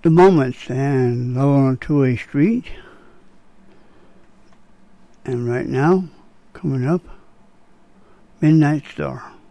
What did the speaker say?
The Moments and Love on a Two-Way Street. And right now, coming up, Midnight Star.